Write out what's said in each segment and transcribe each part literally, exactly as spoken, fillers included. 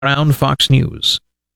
Around Fox News.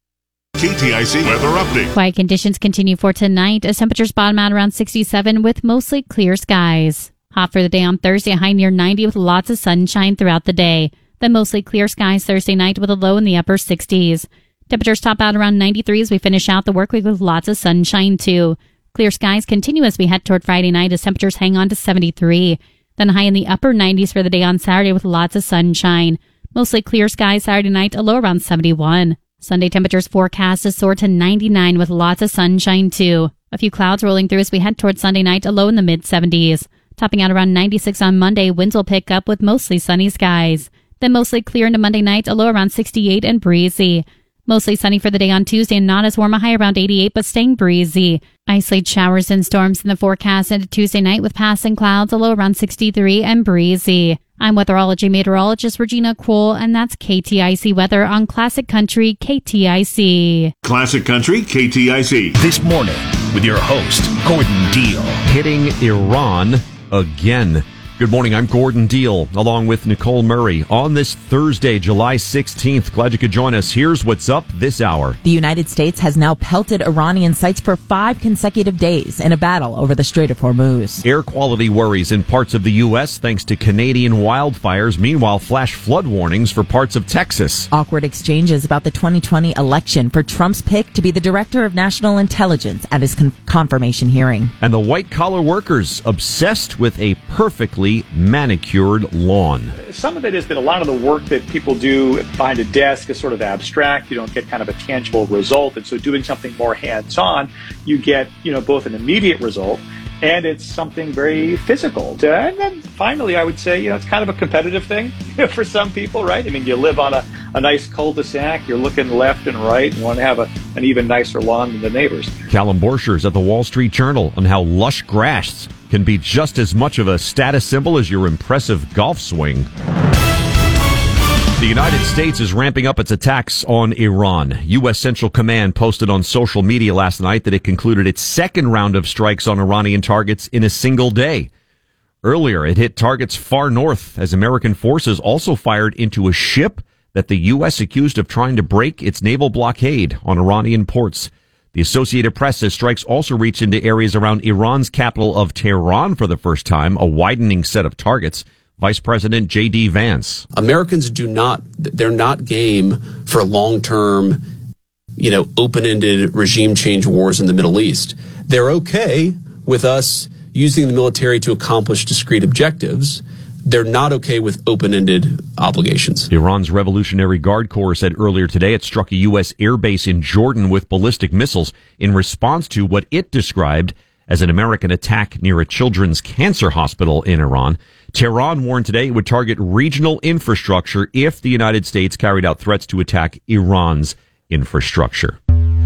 K T I C weather update. Quiet conditions continue for tonight as temperatures bottom out around sixty-seven with mostly clear skies. Hot for the day on Thursday, a high near ninety with lots of sunshine throughout the day. Then mostly clear skies Thursday night with a low in the upper sixties. Temperatures top out around ninety-three as we finish out the work week with lots of sunshine too. Clear skies continue as we head toward Friday night as temperatures hang on to seventy-three. Then high in the upper nineties for the day on Saturday with lots of sunshine. Mostly clear skies Saturday night, a low around seventy-one. Sunday temperatures forecast to soar to ninety-nine with lots of sunshine too. A few clouds rolling through as we head towards Sunday night, a low in the mid-seventies. Topping out around ninety-six on Monday, winds will pick up with mostly sunny skies. Then mostly clear into Monday night, a low around sixty-eight and breezy. Mostly sunny for the day on Tuesday and not as warm, a high around eighty-eight but staying breezy. Isolated showers and storms in the forecast into Tuesday night with passing clouds, a low around sixty-three and breezy. I'm weatherology meteorologist Regina Cole, and that's K T I C weather on Classic Country K T I C. Classic Country K T I C. This morning with your host, Gordon Deal. Hitting Iran again. Good morning, I'm Gordon Deal, along with Nicole Murray. On this Thursday, July sixteenth, glad you could join us. Here's what's up this hour. The United States has now pelted Iranian sites for five consecutive days in a battle over the Strait of Hormuz. Air quality worries in parts of the U S thanks to Canadian wildfires. Meanwhile, flash flood warnings for parts of Texas. Awkward exchanges about the twenty twenty election for Trump's pick to be the director of national intelligence at his con- confirmation hearing. And the white-collar workers obsessed with a perfectly manicured lawn. Some of it is that a lot of the work that people do behind a desk is sort of abstract. You don't get kind of a tangible result. And so doing something more hands-on, you get, you know, both an immediate result and it's something very physical. And then finally, I would say, you know, it's kind of a competitive thing for some people, right? I mean, you live on a, a nice cul-de-sac, you're looking left and right, and want to have a, an even nicer lawn than the neighbors. Callum Borchers at the Wall Street Journal on how lush grass can be just as much of a status symbol as your impressive golf swing. The United States is ramping up its attacks on Iran. U S. Central Command posted on social media last night that it concluded its second round of strikes on Iranian targets in a single day. Earlier, it hit targets far north as American forces also fired into a ship that the U S accused of trying to break its naval blockade on Iranian ports. The Associated Press says strikes also reached into areas around Iran's capital of Tehran for the first time, a widening set of targets. Vice President J D. Vance. Americans do not, they're not game for long-term, you know, open-ended regime change wars in the Middle East. They're okay with us using the military to accomplish discrete objectives. They're not okay with open-ended obligations. Iran's Revolutionary Guard Corps said earlier today it struck a U S airbase in Jordan with ballistic missiles in response to what it described as an American attack near a children's cancer hospital in Iran. Tehran warned today it would target regional infrastructure if the United States carried out threats to attack Iran's infrastructure.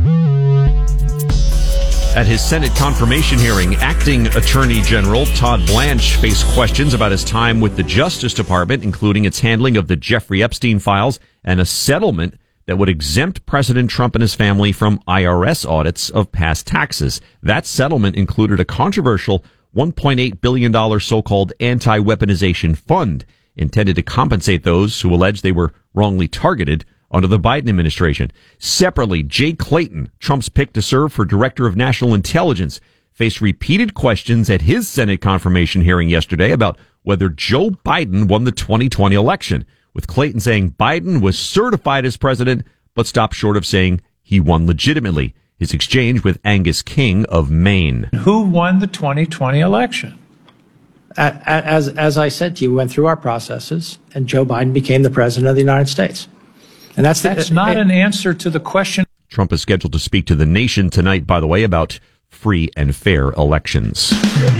At his Senate confirmation hearing, acting Attorney General Todd Blanche faced questions about his time with the Justice Department, including its handling of the Jeffrey Epstein files and a settlement that would exempt President Trump and his family from I R S audits of past taxes. That settlement included a controversial one point eight billion dollars so-called anti-weaponization fund intended to compensate those who allege they were wrongly targeted under the Biden administration. Separately, Jay Clayton, Trump's pick to serve for Director of National Intelligence, faced repeated questions at his Senate confirmation hearing yesterday about whether Joe Biden won the twenty twenty election, with Clayton saying Biden was certified as president, but stopped short of saying he won legitimately. His exchange with Angus King of Maine. Who won the twenty twenty election? As, as I said to you, we went through our processes, and Joe Biden became the president of the United States. And that's, that's the, not it, an answer to the question. Trump is scheduled to speak to the nation tonight, by the way, about free and fair elections.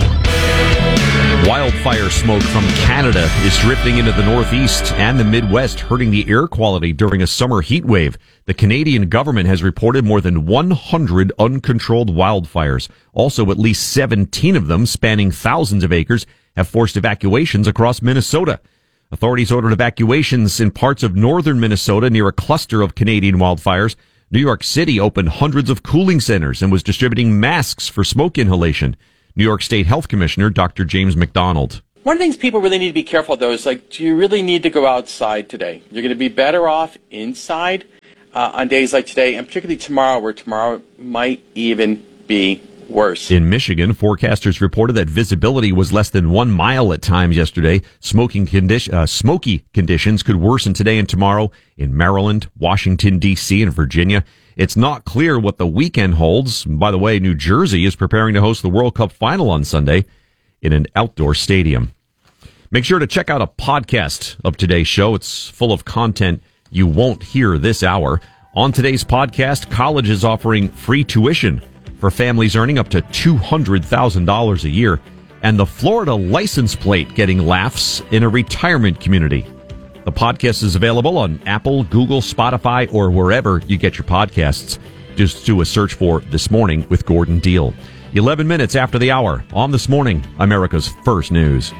Wildfire smoke from Canada is drifting into the Northeast and the Midwest, hurting the air quality during a summer heat wave. The Canadian government has reported more than one hundred uncontrolled wildfires. Also, at least seventeen of them, spanning thousands of acres, have forced evacuations across Minnesota. Authorities ordered evacuations in parts of northern Minnesota near a cluster of Canadian wildfires. New York City opened hundreds of cooling centers and was distributing masks for smoke inhalation. New York State Health Commissioner Doctor James McDonald. One of the things people really need to be careful though is like, do you really need to go outside today? You're going to be better off inside uh, on days like today, and particularly tomorrow, where tomorrow might even be worse. In Michigan, forecasters reported that visibility was less than one mile at times yesterday. Smoking condi- uh, smoky conditions could worsen today and tomorrow in Maryland, Washington, D C, and Virginia. It's not clear what the weekend holds. By the way, New Jersey is preparing to host the World Cup final on Sunday in an outdoor stadium. Make sure to check out a podcast of today's show. It's full of content you won't hear this hour. On today's podcast, college is offering free tuition for families earning up to two hundred thousand dollars a year, and the Florida license plate getting laughs in a retirement community. The podcast is available on Apple, Google, Spotify, or wherever you get your podcasts. Just do a search for This Morning with Gordon Deal. eleven minutes after the hour on This Morning, America's First News.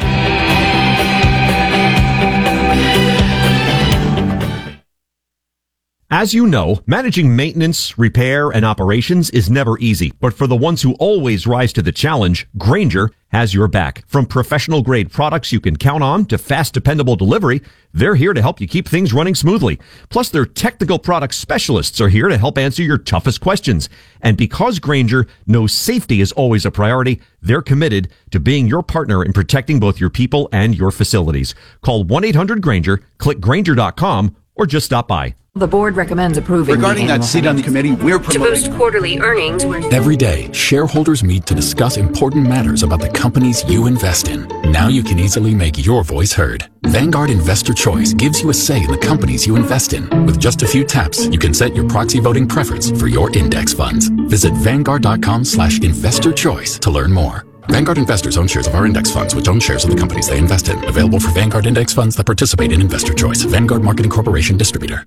As you know, managing maintenance, repair, and operations is never easy. But for the ones who always rise to the challenge, Grainger has your back. From professional-grade products you can count on to fast, dependable delivery, they're here to help you keep things running smoothly. Plus, their technical product specialists are here to help answer your toughest questions. And because Grainger knows safety is always a priority, they're committed to being your partner in protecting both your people and your facilities. Call one eight hundred Grainger, click Grainger dot com, or just stop by. The board recommends approving. Regarding that seat on the committee, we're promoting. To boost quarterly earnings. Every day, shareholders meet to discuss important matters about the companies you invest in. Now you can easily make your voice heard. Vanguard Investor Choice gives you a say in the companies you invest in. With just a few taps, you can set your proxy voting preference for your index funds. Visit Vanguard.com slash investor choice to learn more. Vanguard investors own shares of our index funds, which own shares of the companies they invest in. Available for Vanguard index funds that participate in Investor Choice. Vanguard Marketing Corporation Distributor.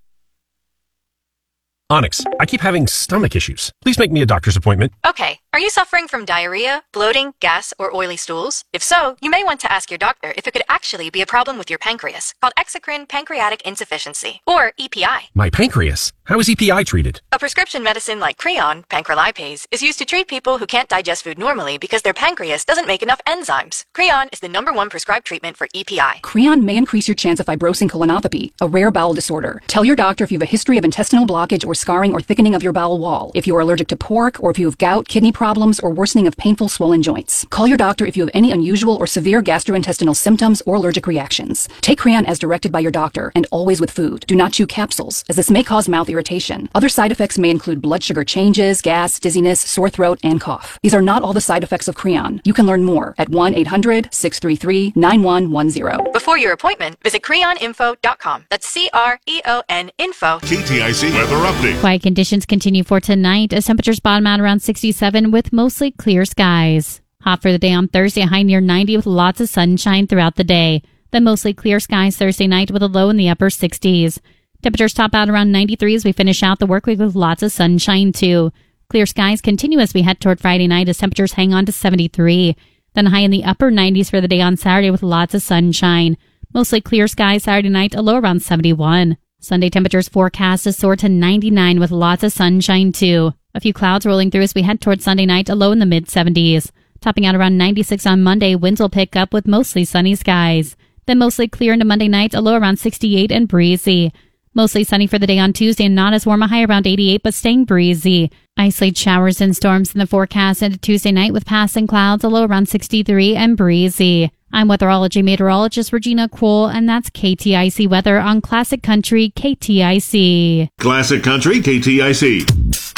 Onyx, I keep having stomach issues. Please make me a doctor's appointment. Okay. Are you suffering from diarrhea, bloating, gas, or oily stools? If so, you may want to ask your doctor if it could actually be a problem with your pancreas, called exocrine pancreatic insufficiency, or E P I. My pancreas? How is E P I treated? A prescription medicine like Creon, pancrelipase, is used to treat people who can't digest food normally because their pancreas doesn't make enough enzymes. Creon is the number one prescribed treatment for E P I. Creon may increase your chance of fibrosing colonopathy, a rare bowel disorder. Tell your doctor if you have a history of intestinal blockage or scarring or thickening of your bowel wall, if you are allergic to pork, or if you have gout, kidney problems, or worsening of painful swollen joints. Call your doctor if you have any unusual or severe gastrointestinal symptoms or allergic reactions. Take Creon as directed by your doctor, and always with food. Do not chew capsules, as this may cause mouth irritation. Other side effects may include blood sugar changes, gas, dizziness, sore throat, and cough. These are not all the side effects of Creon. You can learn more at one eight hundred six three three nine one one zero. Before your appointment, visit creon info dot com. That's C R E O N info. K T I C weather update. Quiet conditions continue for tonight as temperatures bottom out around sixty-seven with mostly clear skies. Hot for the day on Thursday, a high near ninety with lots of sunshine throughout the day. Then mostly clear skies Thursday night with a low in the upper sixties. Temperatures top out around ninety-three as we finish out the work week with lots of sunshine too. Clear skies continue as we head toward Friday night as temperatures hang on to seventy-three. Then high in the upper nineties for the day on Saturday with lots of sunshine. Mostly clear skies Saturday night, a low around seventy-one. Sunday temperatures forecast to soar to ninety-nine with lots of sunshine too. A few clouds rolling through as we head towards Sunday night, a low in the mid-seventies. Topping out around ninety-six on Monday, winds will pick up with mostly sunny skies. Then mostly clear into Monday night, a low around sixty-eight and breezy. Mostly sunny for the day on Tuesday and not as warm, a high around eighty-eight, but staying breezy. Isolated showers and storms in the forecast into Tuesday night with passing clouds, a low around sixty-three and breezy. I'm weatherology meteorologist Regina Kroll, and that's K T I C weather on Classic Country K T I C. Classic Country K T I C.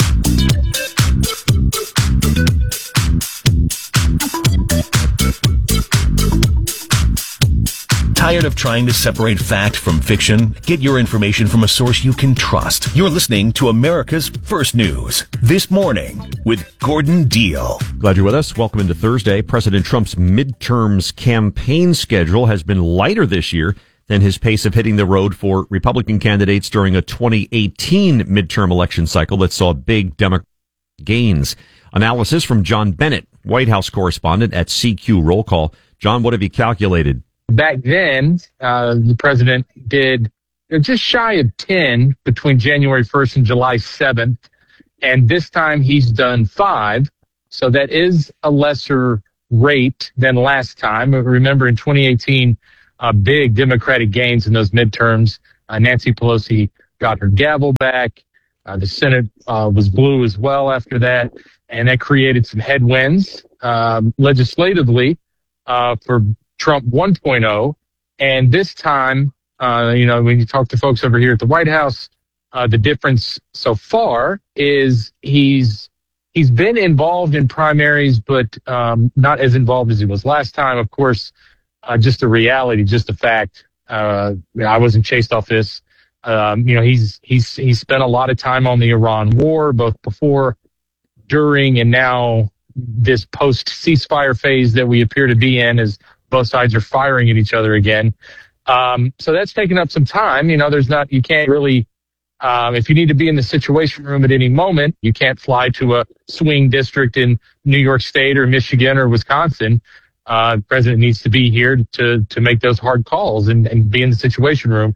Tired of trying to separate fact from fiction? Get your information from a source you can trust. You're listening to America's First News. This Morning with Gordon Deal. Glad you're with us. Welcome into Thursday. President Trump's midterms campaign schedule has been lighter this year than his pace of hitting the road for Republican candidates during a twenty eighteen midterm election cycle that saw big Democratic gains. Analysis from John Bennett, White House correspondent at C Q Roll Call. John, what have you calculated? Back then, uh, the president did just shy of ten between January first and July seventh. And this time he's done five. So that is a lesser rate than last time. Remember, in twenty eighteen, uh, big Democratic gains in those midterms. Uh, Nancy Pelosi got her gavel back. Uh, the Senate uh, was blue as well after that, and that created some headwinds um, legislatively uh, for Trump one point oh. And this time, uh, you know, when you talk to folks over here at the White House, uh, the difference so far is he's he's been involved in primaries, but um, not as involved as he was last time. Of course, uh, just a reality, just a fact. Uh, I wasn't chased off this. Um, you know, he's he's he's spent a lot of time on the Iran war, both before, during, and now this post ceasefire phase that we appear to be in, as both sides are firing at each other again. Um, so that's taken up some time. You know, there's not, you can't really, um, if you need to be in the Situation Room at any moment, you can't fly to a swing district in New York State or Michigan or Wisconsin. Uh, the president needs to be here to to make those hard calls and, and be in the Situation Room.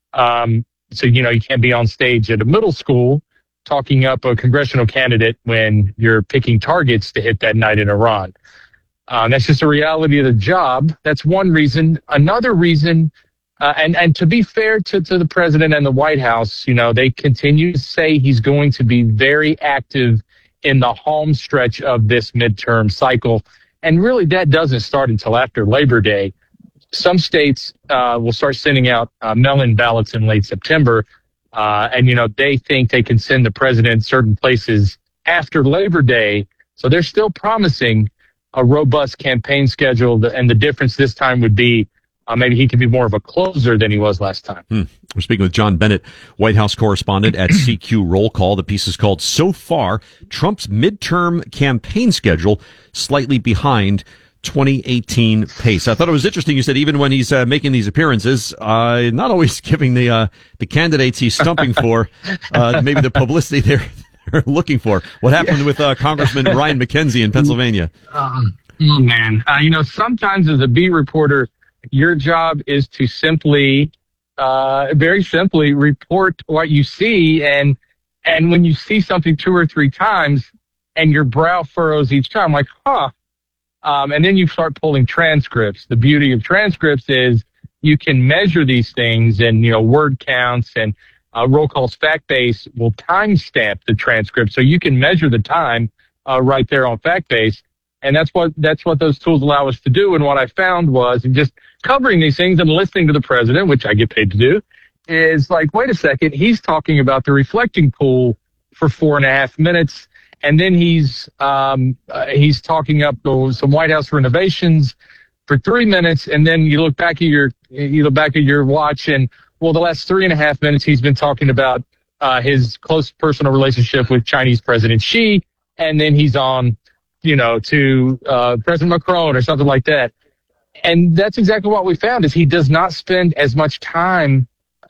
Um, so, you know, you can't be on stage at a middle school talking up a congressional candidate when you're picking targets to hit that night in Iran. Uh, that's just a reality of the job. That's one reason. Another reason, uh, and, and to be fair to, to the president and the White House, you know, they continue to say he's going to be very active in the home stretch of this midterm cycle. And really, that doesn't start until after Labor Day. Some states uh, will start sending out uh, mail-in ballots in late September. Uh, and, you know, they think they can send the president certain places after Labor Day. So they're still promising a robust campaign schedule. And the difference this time would be uh, maybe he can be more of a closer than he was last time. Hmm. We're speaking with John Bennett, White House correspondent at C Q Roll Call. The piece is called So Far, Trump's Midterm Campaign Schedule Slightly Behind twenty eighteen Pace. I thought it was interesting. You said even when he's uh, making these appearances, uh, not always giving the uh, the candidates he's stumping for uh, maybe the publicity they're, they're looking for. What happened yeah. with uh, Congressman Ryan McKenzie in Pennsylvania? Um, oh, man. Uh, you know, sometimes as a beat reporter, your job is to simply, uh, very simply report what you see. And, and when you see something two or three times and your brow furrows each time, like, huh, Um, and then you start pulling transcripts. The beauty of transcripts is you can measure these things, and, you know, word counts and uh, roll calls. Fact-Base will timestamp the transcript, so you can measure the time uh, right there on Fact-Base. And that's what that's what those tools allow us to do. And what I found was, in just covering these things and listening to the president, which I get paid to do, is like, wait a second, he's talking about the reflecting pool for four and a half minutes. And then he's um, uh, he's talking up some White House renovations for three minutes, and then you look back at your you look back at your watch, and well, the last three and a half minutes he's been talking about uh, his close personal relationship with Chinese President Xi, and then he's on, you know, to uh, President Macron or something like that. And that's exactly what we found: is he does not spend as much time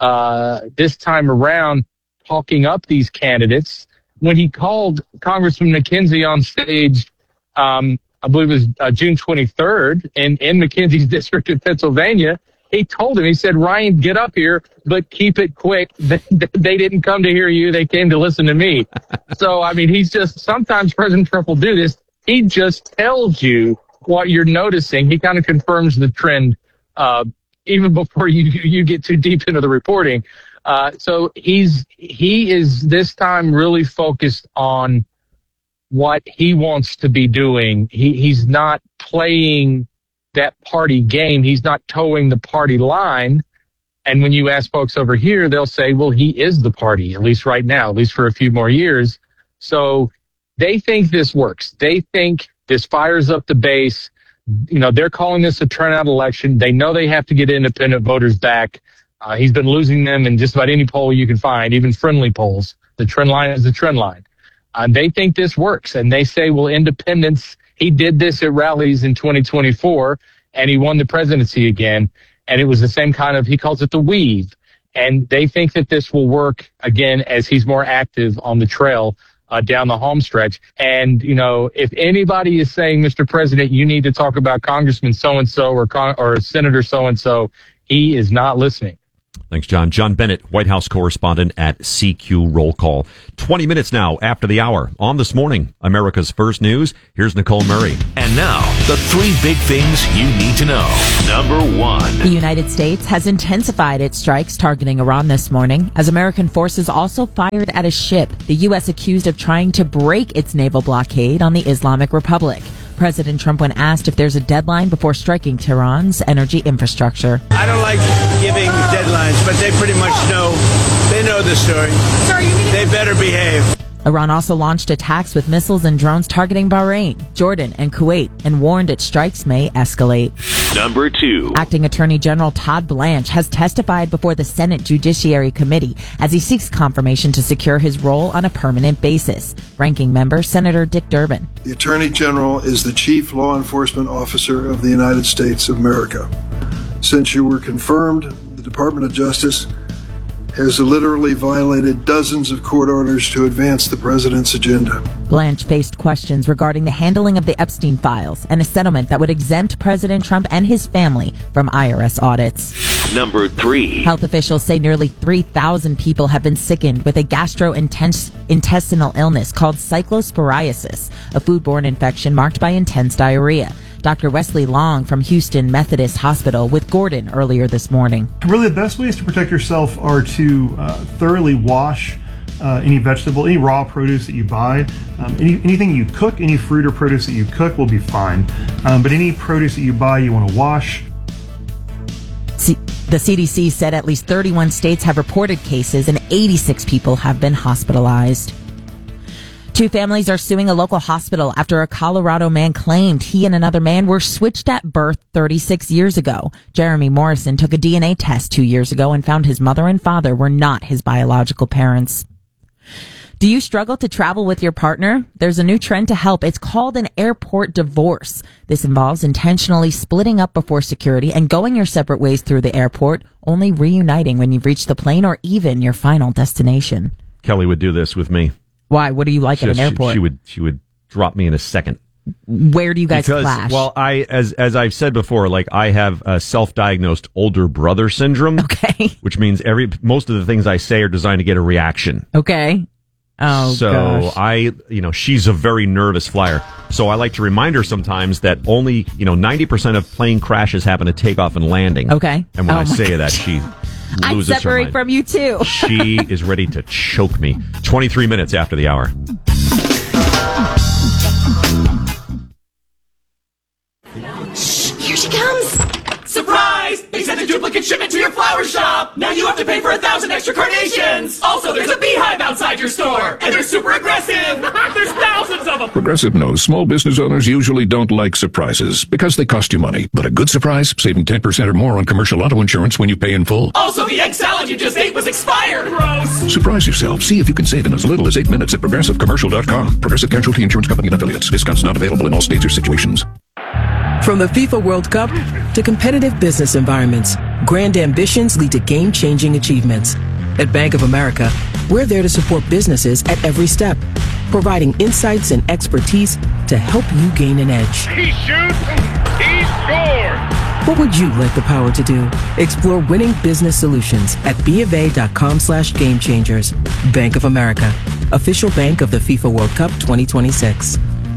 uh, this time around talking up these candidates. When he called Congressman McKenzie on stage, um, I believe it was uh, June twenty-third, in, in McKenzie's district in Pennsylvania, he told him, he said, Ryan, get up here, but keep it quick. They, they didn't come to hear you. They came to listen to me. So, I mean, he's just, sometimes President Trump will do this. He just tells you what you're noticing. He kind of confirms the trend uh, even before you, you get too deep into the reporting. Uh, so he's, he is this time really focused on what he wants to be doing. He, he's not playing that party game. He's not towing the party line. And when you ask folks over here, they'll say, well, he is the party, at least right now, at least for a few more years. So they think this works. They think this fires up the base. You know, they're calling this a turnout election. They know they have to get independent voters back. Uh, he's been losing them in just about any poll you can find, even friendly polls. The trend line is the trend line. Uh, they think this works, and they say, well, independents, he did this at rallies in twenty twenty-four, and he won the presidency again, and it was the same kind of, he calls it the weave. And they think that this will work, again, as he's more active on the trail uh, down the home stretch. And, you know, if anybody is saying, Mister President, you need to talk about Congressman so-and-so or, con- or Senator so-and-so, he is not listening. Thanks, John. John Bennett, White House correspondent at C Q Roll Call. twenty minutes now after the hour. On This Morning, America's First News. Here's Nicole Murray. And now, the three big things you need to know. Number one. The United States has intensified its strikes targeting Iran this morning, as American forces also fired at a ship the U S accused of trying to break its naval blockade on the Islamic Republic. President Trump, when asked if there's a deadline before striking Tehran's energy infrastructure. I don't like giving deadlines, but they pretty much know. They know the story. Sorry, you mean they better behave. Iran also launched attacks with missiles and drones targeting Bahrain, Jordan, and Kuwait, and warned its strikes may escalate. Number two. Acting Attorney General Todd Blanche has testified before the Senate Judiciary Committee as he seeks confirmation to secure his role on a permanent basis. Ranking member Senator Dick Durbin. The Attorney General is the chief law enforcement officer of the United States of America. Since you were confirmed, the Department of Justice has literally violated dozens of court orders to advance the president's agenda. Blanche faced questions regarding the handling of the Epstein files and a settlement that would exempt President Trump and his family from I R S audits. Number three. Health officials say nearly three thousand people have been sickened with a gastrointestinal illness called cyclosporiasis, a foodborne infection marked by intense diarrhea. Doctor Wesley Long from Houston Methodist Hospital with Gordon earlier this morning. Really, the best ways to protect yourself are to uh, thoroughly wash uh, any vegetable, any raw produce that you buy. Um, any, anything you cook, any fruit or produce that you cook will be fine. Um, but any produce that you buy, you want to wash. C- the C D C said at least thirty-one states have reported cases and eighty-six people have been hospitalized. Two families are suing a local hospital after a Colorado man claimed he and another man were switched at birth thirty-six years ago. Jeremy Morrison took a D N A test two years ago and found his mother and father were not his biological parents. Do you struggle to travel with your partner? There's a new trend to help. It's called an airport divorce. This involves intentionally splitting up before security and going your separate ways through the airport, only reuniting when you've reached the plane or even your final destination. Kelly would do this with me. Why? What do you like Just, at an airport? She, she would she would drop me in a second. Where do you guys because, clash? Well, I as as I've said before, like I have a self-diagnosed older brother syndrome. Okay. Which means every most of the things I say are designed to get a reaction. Okay. Oh, so gosh. I, you know, she's a very nervous flyer. So I like to remind her sometimes that only, you know, ninety percent of plane crashes happen at takeoff and landing. Okay. And when Oh I my say that, she I loses her separate mind. from you too. She is ready to choke me. twenty-three minutes after the hour. Here she comes! Surprise! They sent a duplicate shipment to your flower shop! Now you have to pay for a thousand extra carnations! Also, there's a beehive outside your store! And they're super aggressive! There's thousands of them! Progressive knows small business owners usually don't like surprises because they cost you money. But a good surprise, saving ten percent or more on commercial auto insurance when you pay in full. Also, the egg salad you just ate was expired! Gross! Surprise yourself. See if you can save in as little as eight minutes at progressive commercial dot com. Progressive Casualty Insurance Company and affiliates. Discounts not available in all states or situations. From the FIFA World Cup to competitive business environments, grand ambitions lead to game-changing achievements. At Bank of America, we're there to support businesses at every step, providing insights and expertise to help you gain an edge. He shoots, he scores! What would you like the power to do? Explore winning business solutions at BofA.com slash game changers. Bank of America, official bank of the FIFA World Cup twenty twenty-six.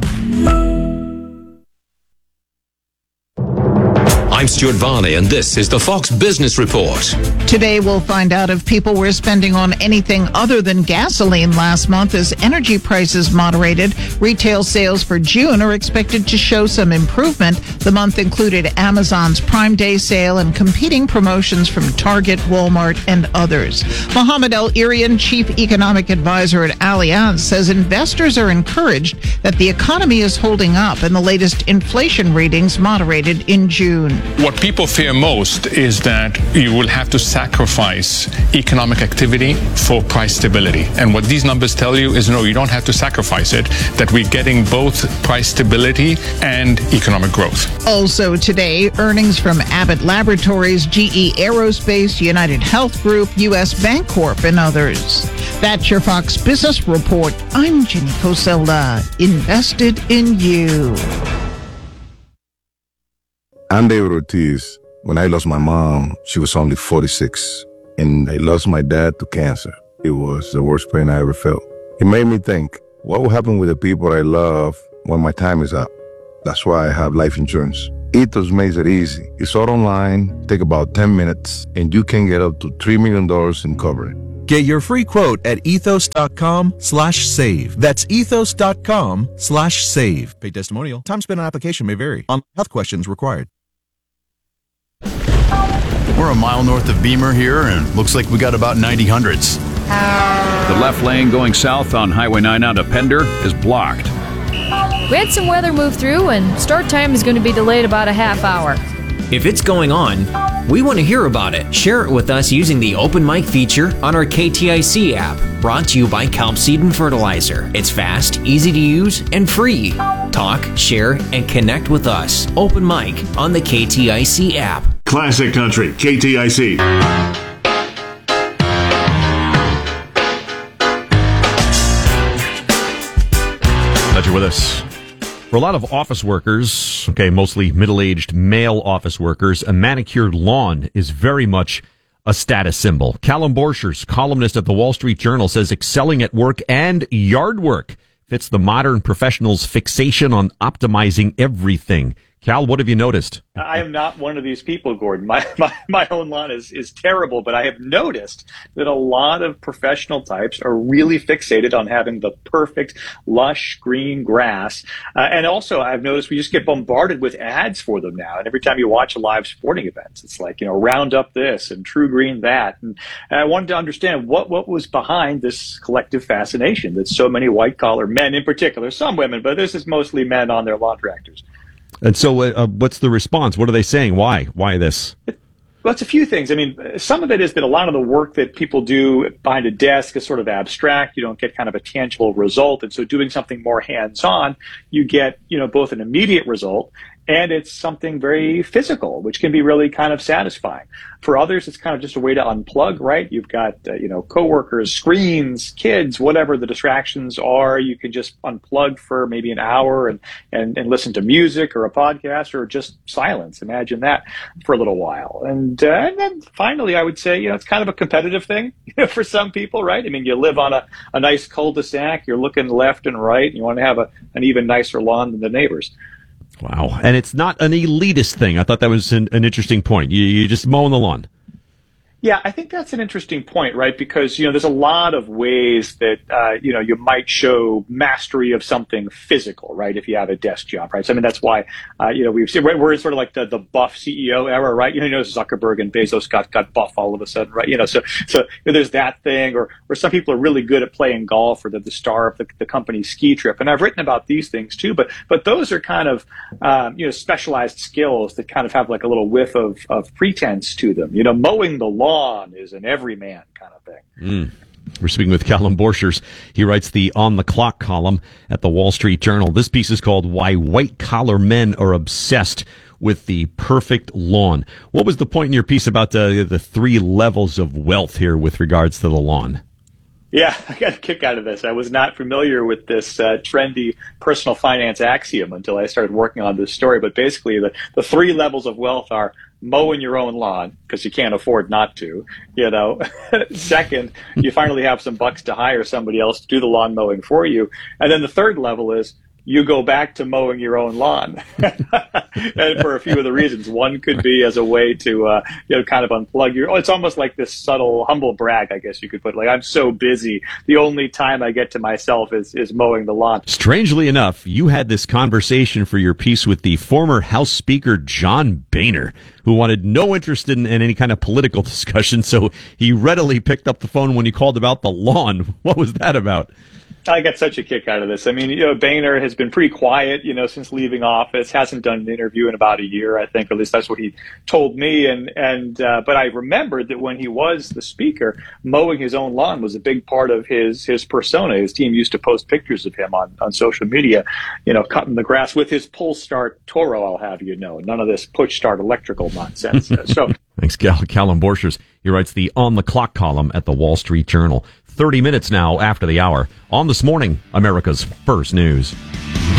I'm Stuart Varney, and this is the Fox Business Report. Today, we'll find out if people were spending on anything other than gasoline last month as energy prices moderated. Retail sales for June are expected to show some improvement. The month included Amazon's Prime Day sale and competing promotions from Target, Walmart, and others. Mohamed El-Erian, chief economic advisor at Allianz, says investors are encouraged that the economy is holding up and the latest inflation readings moderated in June. What people fear most is that you will have to sacrifice economic activity for price stability. And what these numbers tell you is no, you don't have to sacrifice it, that we're getting both price stability and economic growth. Also today, earnings from Abbott Laboratories, G E Aerospace, United Health Group, U S Bancorp, and others. That's your Fox Business Report. I'm Jenny Coselda, invested in you. I'm David Ortiz. When I lost my mom, she was only forty-six. and I lost my dad to cancer. It was the worst pain I ever felt. It made me think, what will happen with the people I love when my time is up? That's why I have life insurance. Ethos makes it easy. It's all online, take about ten minutes, and you can get up to three million dollars in coverage. Get your free quote at ethos.com slash save. That's ethos.com slash save. Paid testimonial. Time spent on application may vary. On health questions required. We're a mile north of Beamer here, and looks like we got about ninety hundreds. The left lane going south on Highway nine out of Pender is blocked. We had some weather move through, and start time is going to be delayed about a half hour. If it's going on, we want to hear about it. Share it with us using the open mic feature on our K T I C app, brought to you by Kelp Seed and Fertilizer. It's fast, easy to use, and free. Talk, share, and connect with us. Open mic on the K T I C app. Classic Country, K T I C. Glad you're with us. For a lot of office workers, okay, mostly middle-aged male office workers, a manicured lawn is very much a status symbol. Callum Borchers, columnist at the Wall Street Journal, says excelling at work and yard work fits the modern professional's fixation on optimizing everything. Cal, what have you noticed? I am not one of these people, Gordon. My, my my own lawn is, is terrible, but I have noticed that a lot of professional types are really fixated on having the perfect, lush, green grass. Uh, and also, I've noticed we just get bombarded with ads for them now. And every time you watch a live sporting event, it's like, you know, Roundup this and True Green that. And, and I wanted to understand what, what was behind this collective fascination that so many white-collar men in particular, some women, but this is mostly men on their lawn tractors. And so uh, what's the response? What are they saying? Why? Why this? Well, it's a few things. I mean, some of it is that a lot of the work that people do behind a desk is sort of abstract. You don't get kind of a tangible result. And so doing something more hands-on, you get, you know, both an immediate result and it's something very physical, which can be really kind of satisfying. For others, it's kind of just a way to unplug, right? You've got, uh, you know, coworkers, screens, kids, whatever the distractions are. You can just unplug for maybe an hour and, and, and listen to music or a podcast or just silence. Imagine that for a little while. And, uh, and then finally, I would say, you know, it's kind of a competitive thing for some people, right? I mean, you live on a, a nice cul-de-sac, you're looking left and right, and you want to have a, an even nicer lawn than the neighbors. Wow. And it's not an elitist thing. I thought that was an, an interesting point. You, you just mowing the lawn. Yeah, I think that's an interesting point, right? Because, you know, there's a lot of ways that, uh, you know, you might show mastery of something physical, right? If you have a desk job, right? So, I mean, that's why, uh, you know, we've seen, we're in sort of like the, the buff C E O era, right? You know, Zuckerberg and Bezos got, got buff all of a sudden, right? You know, so, so you know, there's that thing, or, or some people are really good at playing golf, or they're the star of the, the company's ski trip. And I've written about these things too, but, but those are kind of, um, you know, specialized skills that kind of have like a little whiff of, of pretense to them. You know, mowing the lawn is an everyman kind of thing. Mm. We're speaking with Callum Borchers. He writes the On the Clock column at the Wall Street Journal. This piece is called Why White-Collar Men Are Obsessed with the Perfect Lawn. What was the point in your piece about the, the three levels of wealth here with regards to the lawn? Yeah, I got a kick out of this. I was not familiar with this uh, trendy personal finance axiom until I started working on this story. But basically, the, the three levels of wealth are mowing your own lawn because you can't afford not to, you know. Second, you finally have some bucks to hire somebody else to do the lawn mowing for you. And then the third level is you go back to mowing your own lawn. And for a few of the reasons. One could be as a way to, uh, you know, kind of unplug your, oh, it's almost like this subtle, humble brag, I guess you could put. Like, I'm so busy. The only time I get to myself is, is mowing the lawn. Strangely enough, you had this conversation for your piece with the former House Speaker John Boehner, who wanted no interest in, in any kind of political discussion. So he readily picked up the phone when you called about the lawn. What was that about? I got such a kick out of this. I mean, you know, Boehner has been pretty quiet, you know, since leaving office. Hasn't done an interview in about a year, I think, or at least that's what he told me. And and uh, but I remembered that when he was the speaker, mowing his own lawn was a big part of his his persona. His team used to post pictures of him on, on social media, you know, cutting the grass with his pull start Toro. I'll have you know, none of this push start electrical nonsense. So thanks, Cal- Callum Borchers. He writes the On the Clock column at the Wall Street Journal. thirty minutes now after the hour on This Morning, America's First News.